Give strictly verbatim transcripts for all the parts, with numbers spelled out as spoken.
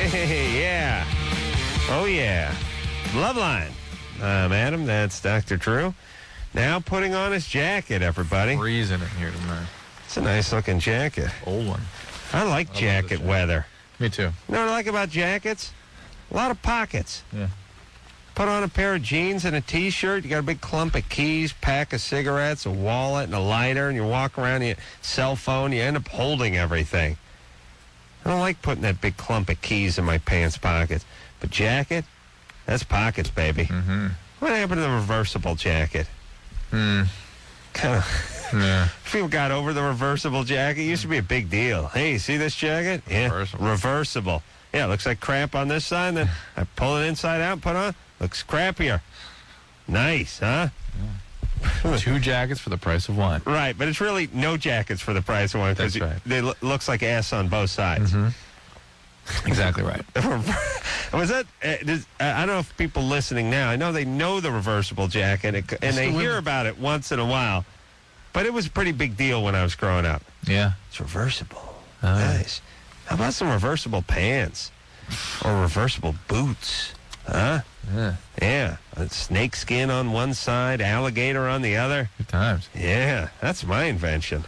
Hey, yeah. Oh, yeah. Loveline. Um, Adam, that's Doctor Drew. Now putting on his jacket, everybody. Freezing in here tonight. It's a nice-looking jacket. Old one. I like I jacket jacket. weather. Me too. You know what I like about jackets? A lot of pockets. Yeah. Put on a pair of jeans and a T-shirt. You got a big clump of keys, pack of cigarettes, a wallet, and a lighter, and you walk around, your cell phone, you end up holding everything. I don't like putting that big clump of keys in my pants pockets. But jacket, that's pockets, baby. Mm-hmm. What happened to the reversible jacket? Hmm. Kind of. Yeah. People got over the reversible jacket. It used to be a big deal. Hey, you see this jacket? Yeah. Reversible. Reversible. Yeah, it looks like crap on this side, then I pull it inside out and put on. Looks crappier. Nice, huh? Yeah. Two jackets for the price of one. Right, but it's really no jackets for the price of one because That's right. they lo- looks like ass on both sides. Mm-hmm. Exactly right. Was that? Uh, does, uh, I don't know if people listening now. I know they know the reversible jacket and, and they hear about it once in a while, but it was a pretty big deal when I was growing up. Yeah. It's reversible. Oh, Nice. How about some reversible pants or reversible boots? Huh? Yeah. Yeah. A snake skin on one side, alligator on the other. Good times. Yeah, that's my invention.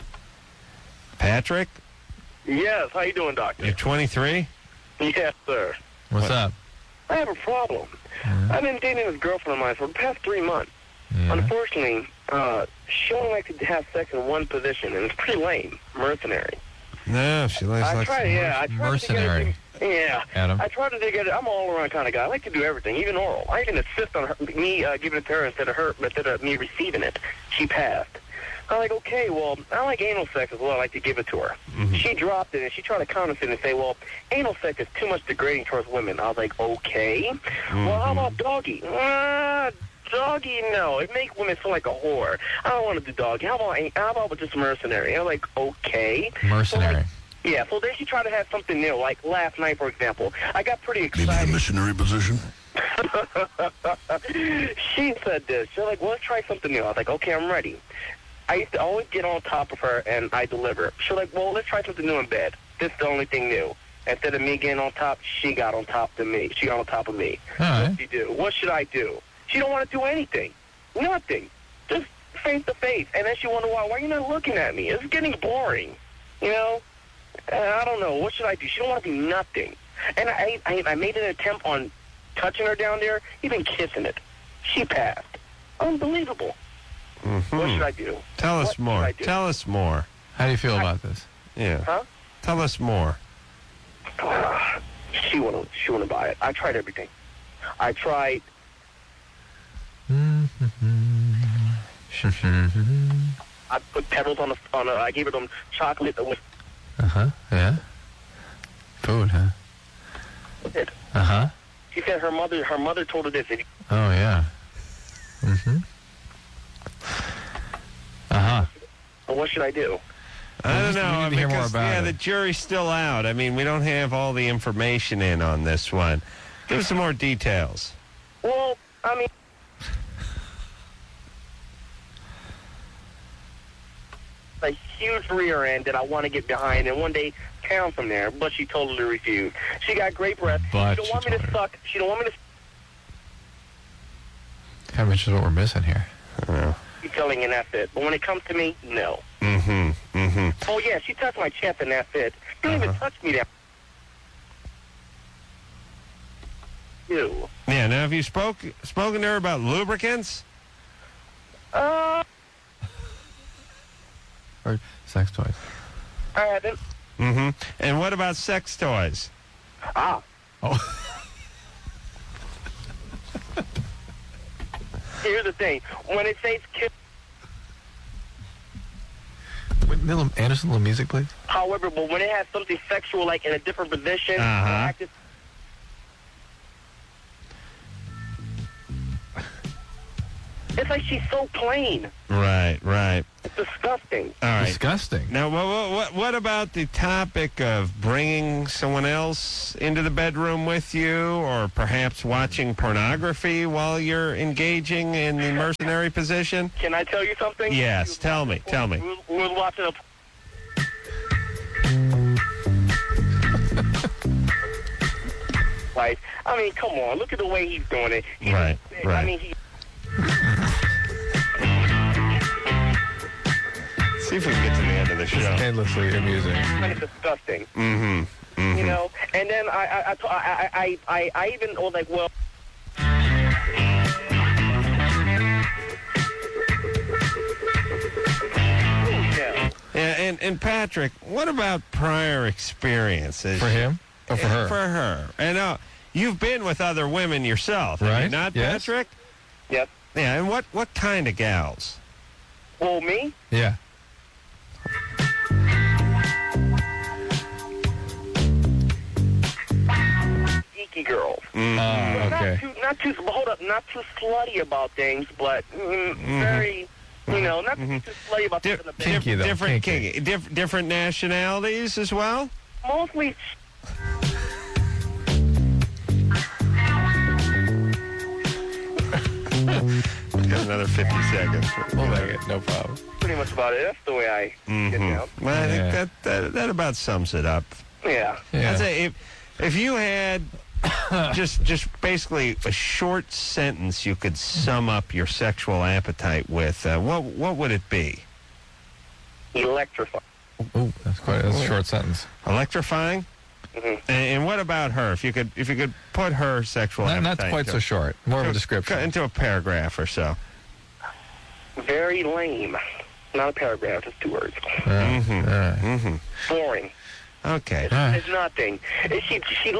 Patrick, Yes, how you doing, Doctor? you're twenty-three? Yes, sir. What's up? I have a problem. Yeah. I've been dating this girlfriend of mine for the past three months. Yeah. Unfortunately, uh, she only likes to have sex in one position, and it's pretty lame. Mercenary. No, she likes I like try, yeah. I try Mercenary. To get it, yeah. Adam? I try to get it. I'm an all-around kind of guy. I like to do everything, even oral. I even insist on her, me uh, giving it to her instead of her, instead of me receiving it. She passed. I'm like, okay, well, I like anal sex as well. I like to give it to her. Mm-hmm. She dropped it, and she tried to counterfeit and say, well, anal sex is too much degrading towards women. I was like, okay. Mm-hmm. Well, how about doggy? Uh, doggy, no. It makes women feel like a whore. I don't want to do doggy. How about, how about just mercenary? I'm like, okay. Mercenary. So, like, yeah, so then she tried to have something new, like last night, for example. I got pretty Maybe excited. the missionary position? She said this. She's like, well, let's try something new. I was like, okay, I'm ready. I used to always get on top of her, and I deliver. She's like, well, let's try something new in bed. This is the only thing new. Instead of me getting on top, she got on top of me. She got on top of me. All right. What do you do? What should I do? She don't want to do anything. Nothing. Just face to face. And then she wonder why. Why are you not looking at me? It's getting boring. You know? Uh, I don't know. What should I do? She don't want to do nothing. And I, I, I made an attempt on touching her down there, even kissing it. She passed. Unbelievable. Mm-hmm. What should I do? Tell us What should more. I do? Tell us more. How do you feel about this? Yeah. Huh? Tell us more. She wanna, she wanna buy it. I tried everything. I tried. I put pebbles on the, on. A, I gave her some chocolate with Uh-huh. Yeah. Food, huh? it. Uh-huh. She said her mother, her mother told her this. If you, Oh, yeah. Mm-hmm. Uh-huh. well, what should I do? I Well, don't we know. need to hear more because, about yeah, it. the jury's still out. I mean, we don't have all the information in on this one. Give us some more details. Well, I mean, a huge rear end that I want to get behind, and one day pound from there. But she totally refused. She got great breath. But she don't she want me to told her. suck. She don't want me to How much is what we're missing here? Oh. be telling, and that's it. But when it comes to me, no. Mm-hmm. Mm-hmm. Oh yeah, she touched my chest, and that's it. She don't even Uh-huh. touch me that. You. Yeah, now have you spoke, spoken to her about lubricants? Uh, Or sex toys? I haven't. Mm-hmm. And what about sex toys? Ah. Oh. Here's the thing. When it says kiss, Wait, little Anderson, a little music, please. however, but when it has something sexual, like in a different position, Uh-huh. I just, it's like she's so plain. Right, right. It's disgusting. All right. Disgusting. Now, what, what, what about the topic of bringing someone else into the bedroom with you, or perhaps watching pornography while you're engaging in the mercenary position? Can I tell you something? Yes, tell me, tell me. We was watching a wife. I mean, come on, look at the way he's doing it. He's, Right, I right. mean, he. See if we can get to the end of the show. Endlessly amusing. It's disgusting. Mm-hmm. Mm-hmm. You know, and then I, I, I, I, I, I even was like, well. Yeah. Yeah, and, and Patrick, what about prior experiences? For him? Or for her? For her. And uh, you've been with other women yourself, have you Right. not, Yes. Patrick? Yep. Yeah, and what, what kind of gals? Well, me? Yeah. Geeky girls. Mm-hmm. Uh, Not okay. too, not too, hold up, not too slutty about things, but mm, very, you know, not too slutty about Di- something a bit. Kinky, though. different, Kinky. kinky. Diff- different nationalities as well? Mostly, We got another fifty seconds. We'll make it. No problem. pretty much about it. That's the way I get Mhm. down. Well, I think Yeah. that, that that about sums it up. Yeah. Yeah. I'd say if if you had just just basically a short sentence you could sum up your sexual appetite with, uh, what what would it be? Electrifying. Oh, that's quite that's a short sentence. Electrifying? Mm-hmm. And, and what about her? If you could if you could put her sexual Not, not appetite quite into, so short. More of a into- description. into a paragraph or so. Very lame. Not a paragraph, just two words. Uh, Mhm. all right. Mm-hmm. Boring. Okay. All right. It's nothing. She, she,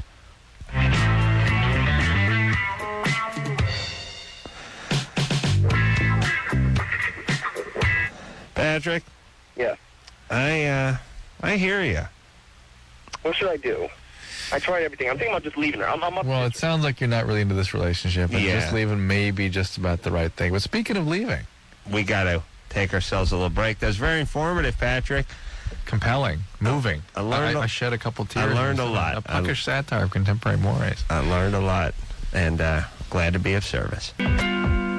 Patrick, yeah. I uh, I hear you. What should I do? I tried everything. I'm thinking about just leaving her. I'm, I'm up Well, it sounds like you're not really into this relationship, and Yeah. just leaving may be just about the right thing. But speaking of leaving, We got to take ourselves a little break. That was very informative, Patrick. compelling, moving. I learned I, a- I shed a couple tears. I learned a It's lot. A puckish satire of contemporary mores. I learned a lot, and uh, glad to be of service.